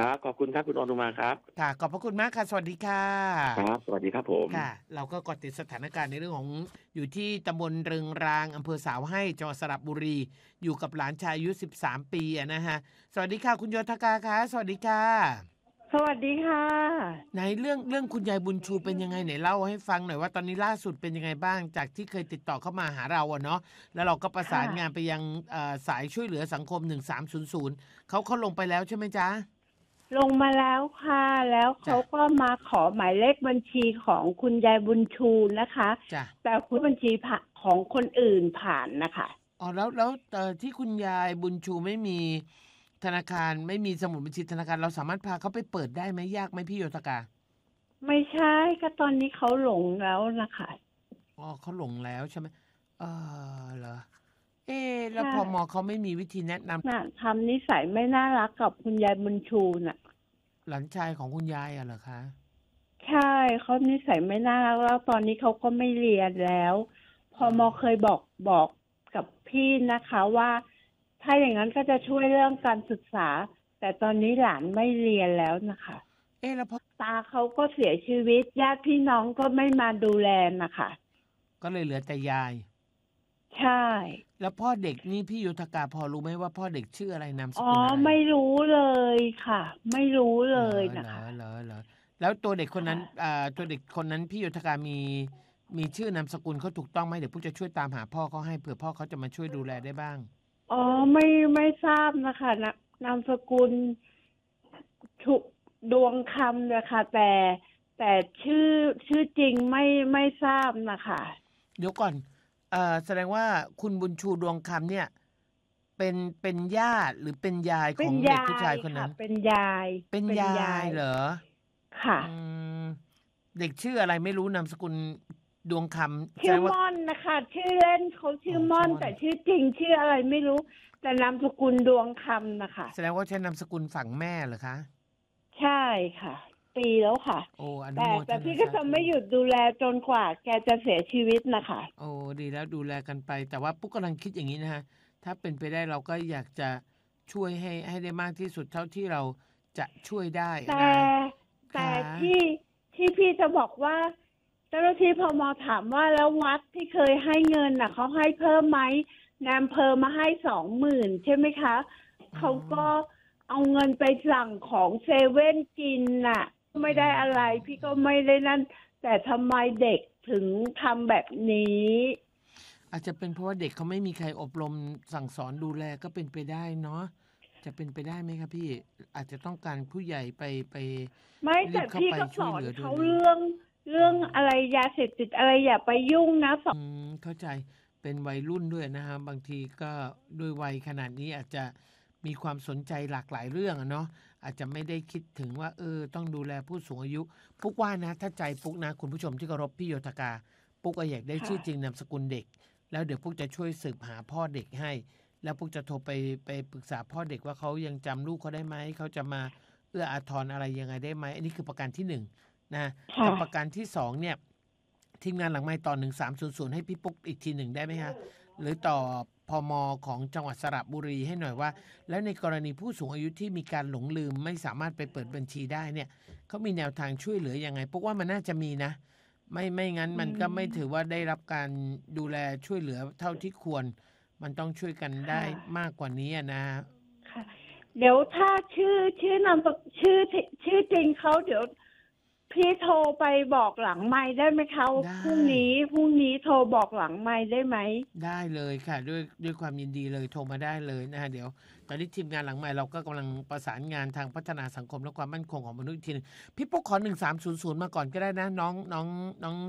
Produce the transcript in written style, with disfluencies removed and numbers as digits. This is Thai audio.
ครับขอบคุณครับคุณอนุมาครับค่ะขอบพระคุณมากค่ะสวัสดีค่ะครับสวัสดีครับผมค่ะเราก็เกาะติดสถานการณ์ในเรื่องของอยู่ที่ตำบลเริงรางอำเภอสาวให้จังหวัดสระบุรีอยู่กับหลานชายอายุ13ปีอะนะคะสวัสดีค่ะคุณโยธกาคะสวัสดีค่ะสวัสดีค่ะไหนเรื่องคุณยายบุญชูเป็นยังไงไหนเล่าให้ฟังหน่อยว่าตอนนี้ล่าสุดเป็นยังไงบ้างจากที่เคยติดต่อเข้ามาหาเราอะเนาะแล้วเราก็ประสาค่ะนงานไปยังสายช่วยเหลือสังคม1300เขาลงไปแล้วใช่ไหมจ๊ะลงมาแล้วค่ะ แล้วจ้ะเขาก็มาขอหมายเลขบัญชีของคุณยายบุญชูนะคะจ้ะแต่คุณบัญชีของคนอื่นผ่านนะคะอ๋อแล้วที่คุณยายบุญชูไม่มีธนาคารไม่มีสมุดบัญชีธนาคารเราสามารถพาเขาไปเปิดได้ไหมยากไหมพี่โยตกาไม่ใช่ก็ตอนนี้เขาหลงแล้วนะคะอ๋อเขาหลงแล้วใช่ไหมเอเหรอเอ๊ะแล้วใช่พมเขาไม่มีวิธีแนะนน่ะทำนิสัยไม่น่ารักกับคุณยายบุญชูน่ะำหลานชายของคุณยายอะเหรอคะใช่เขานิสัยไม่น่ารักแล้วตอนนี้เขาก็ไม่เรียนแล้วพอมอเคยบอกกับพี่นะคะว่าถ้าอย่างนั้นก็จะช่วยเรื่องการศึกษา แต่ตอนนี้หลานไม่เรียนแล้วนะคะเอ๊ะแล้วพ่อตาเขาก็เสียชีวิตญาติพี่น้องก็ไม่มาดูแลนะคะก็เลยเหลือแต่ยายใช่แล้วพ่อเด็กนี่พี่โยธกาพอรู้ไหมว่าพ่อเด็กชื่ออะไรนามสอ๋อกุลอะไรไม่รู้เลยค่ะ ไม่รู้เลเหรยอนะคะเหรอแล้วตัวเด็กคนนั้นค่ะตัวเด็กคนนั้นพี่โยธกามีชื่อนามสกุลเขาถูกต้องไหมเดี๋ยวพวกจะช่วยตามหาพ่อเขาให้เผื่อพ่อเขาจะมาช่วยดูแลได้บ้างอ๋อไม่ทราบนะคะนามสกุลถูกดวงคำนะคะแต่ชื่อจริงไม่ทราบนะคะเดี๋ยวก่อนแสดงว่าคุณบุญชูดวงคำเนี่ยเป็นญาติหรือเป็นยายขเป็นองเด็กยาผู้ชายยค่ะคนนั้นเป็นยายเป็นยายเหรอค่ะอืมเด็กชื่ออะไรไม่รู้นามสกุลดวงคำแสดชื่องว่าม่อนนะคะชื่อเล่นเขาอ๋อชื่อม่อนชื่อม่อนแต่ชื่อจริงชื่ออะไรไม่รู้ แต่นามสกุลดวงคำนะคะแสดงว่าใช้นามสกุลฝั่งแม่เหรอคะใช่ค่ะปีแล้วค่ะโอ้อนุแต่โมทแต่พี่นาสาธุก็จะไม่หยุดดูแลจนกว่าแกจะเสียชีวิตนะคะโอ้ดีแล้วดูแลกันไป แต่ว่าปุ๊กกำลังคิดอย่างนี้นะฮะถ้าเป็นไปได้เราก็อยากจะช่วยให้ได้มากที่สุดเท่าที่เราจะช่วยได้แต่นะแต่ค่ะที่พี่จะบอกว่าเจ้าหน้าที่พมถามว่าแล้ววัดที่เคยให้เงินน่ะเขาให้เพิ่มไหมนายอำเภอมาให้20,000ใช่ไหมคะอ๋อเขาก็เอาเงินไปสั่งของเซเว่นกินน่ะไม่ได้อะไรพี่ก็ไม่ได้นั่นแต่ทำไมเด็กถึงทำแบบนี้อาจจะเป็นเพราะว่าเด็กเขาไม่มีใครอบรมสั่งสอนดูแลก็เป็นไปได้เนาะจะเป็นไปได้ไหมครับพี่อาจจะต้องการผู้ใหญ่ไปไม่รีแต่บเข้าไปพี่ก็สช่วยอนเหลือดูเขาแลเรื่องอะไรยาเสพติดอะไรอย่าไปยุ่งนะสอนเข้าใจเป็นวัยรุ่นด้วยนะฮะบางทีก็ด้วยวัยขนาดนี้อาจจะมีความสนใจหลากหลายเรื่องอะเนาะอาจจะไม่ได้คิดถึงว่าต้องดูแลผู้สูงอายุปุ๊กว่านะถ้าใจปุ๊กนะคุณผู้ชมที่เคารพพี่โยธกาปุ๊กก็อยากได้ชื่อจริงค่ะนามสกุลเด็กแล้วเดี๋ยวปุ๊กจะช่วยสืบหาพ่อเด็กให้แล้วปุ๊กจะโทรไปปรึกษาพ่อเด็กว่าเขายังจำลูกเขาได้ไหมเขาจะมาเอื้ออาทรอะไรยังไงได้ไหมอันนี้คือประการที่หนึ่งนะแต่ค่ะประการที่สองเนี่ย ทีมงานหลังไมค์ต่อ1300ให้พี่ปุ๊กอีกทีหนึ่งได้ไหมฮะหรือต่อพมของจังหวัดสระบุรีให้หน่อยว่า แล้วในกรณีผู้สูงอายุที่มีการหลงลืมไม่สามารถไปเปิดบัญชีได้เนี่ยเขามีแนวทางช่วยเหลือยังไงปุ๊กว่ามันน่าจะมีนะไม่งั้นอืมันก็ไม่ถือมว่าได้รับการดูแลช่วยเหลือเท่าที่ควรมันต้องช่วยกันได้ค่ะมากกว่านี้นะค่ะเดี๋ยวถ้าชื่อนามสกุลชื่อจริงเขาเดี๋ยวพี่โทรไปบอกหลังไมค์ได้ไหมคะได้พรุ่งนี้โทรบอกหลังไมค์ได้ไหมได้เลยค่ะด้วยความยินดีเลยโทรมาได้เลยนะฮะเดี๋ยวตอนนี้ทีมงานหลังใหม่เราก็กำลังประสานงานทางพัฒนาสังคมและความมั่นคงของมนุษย์อีกทีนึงพี่ปุ๊กขอ1300มาก่อนก็ได้นะน้อง